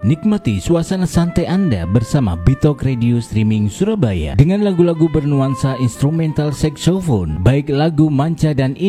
Nikmati suasana santai Anda bersama Bitok Radio Streaming Surabaya dengan lagu-lagu bernuansa instrumental saxophone, baik lagu manca dan